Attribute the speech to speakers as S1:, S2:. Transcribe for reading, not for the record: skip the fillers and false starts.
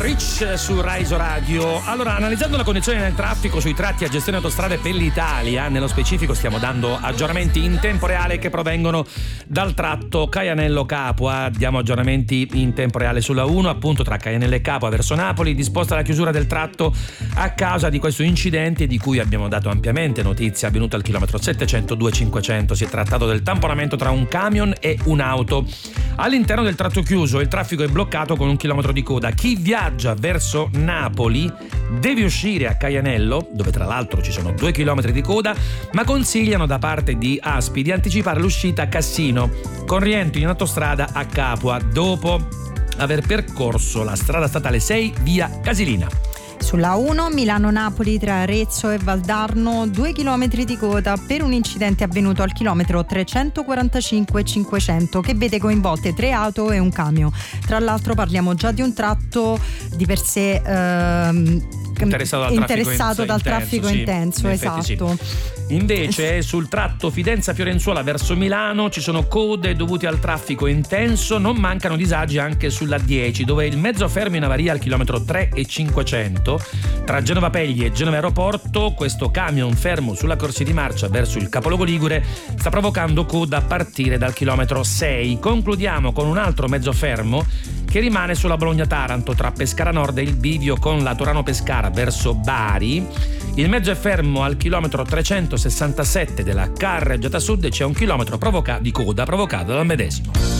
S1: Rich su Raiso Radio. Allora, analizzando la condizione del traffico sui tratti a gestione autostrade per l'Italia, nello specifico stiamo dando aggiornamenti in tempo reale che provengono dal tratto Caianello-Capua. Diamo aggiornamenti in tempo reale sulla 1, appunto tra Caianello e Capua verso Napoli, disposta la chiusura del tratto a causa di questo incidente di cui abbiamo dato ampiamente notizia, avvenuto al chilometro 702-500. Si è trattato del tamponamento tra un camion e un'auto. All'interno del tratto chiuso il traffico è bloccato con un chilometro di coda. Chi viaggia verso Napoli deve uscire a Caianello, dove tra l'altro ci sono 2 chilometri di coda, ma consigliano da parte di ASPI di anticipare l'uscita a Cassino, con rientro in autostrada a Capua, dopo aver percorso la strada statale 6 via Casilina.
S2: Sulla 1 Milano-Napoli tra Arezzo e Valdarno 2 chilometri di coda per un incidente avvenuto al chilometro 345-500 che vede coinvolte 3 auto e un camion. Tra l'altro parliamo già di un tratto di per sé interessato dal traffico intenso, esatto. Sì.
S1: Invece sul tratto Fidenza-Fiorenzuola verso Milano ci sono code dovute al traffico intenso, non mancano disagi anche sulla 10, dove il mezzo fermo in avaria al chilometro 3,500 tra Genova Pegli e Genova Aeroporto. Questo camion fermo sulla corsia di marcia verso il capoluogo ligure sta provocando coda a partire dal chilometro 6. Concludiamo con un altro mezzo fermo che rimane sulla Bologna-Taranto tra Pescara Nord e il bivio con la Torano-Pescara verso Bari. Il mezzo è fermo al chilometro 367 della carreggiata sud e c'è un chilometro di coda provocato dal medesimo.